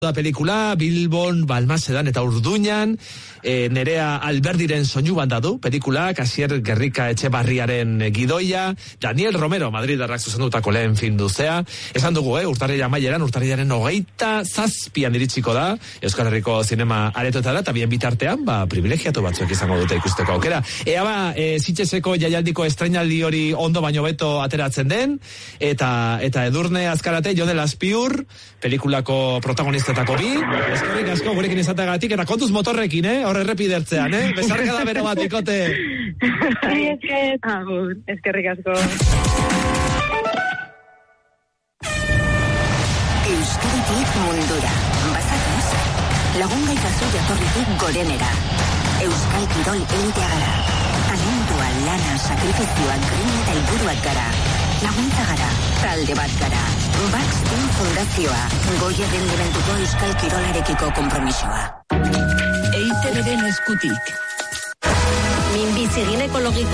da pelikula, Bilbon, Balmasedan eta Urduñan, Nerea Alberdiren soinu banda du, pelikula, Kasier Gerrika Etxebarriaren gidoia, Daniel Romero, Madridarrak zuzendutako lehen film duzea, esan dugu, urtarrila amaieran, urtarrilaren 27 iritsiko da, Euskal Herriko zinema aretoetara, eta bien bitartean, privilegiatu batzuek izango dute ikusteko aukera. Ea Sitgeseko jaialdiko estreinaldi hori ondo baino beto ateratzen den, eta Edurne Azkarate, Jone Laspiur, pelikulako protagonistetako bi, eskerrik asko gurekin izateagatik, eta kontuz motorrekin, hor errepidertzean, bezarka da bero bat ikote. Eskerrik asko. Euskaditik mundura, bazatez, lagun gaitazu jatorritik gorenera. Euskal Kirol elitea gara. Talentua, lana, sakrifizioa, grina eta helburuak gara. Laguntza gara, talde bat gara. Baxtein Fundazioa, Goia rendimentuko Euskal Kirolarekiko konpromisoa. EITB-den eskutik. Minbizi ginekologiko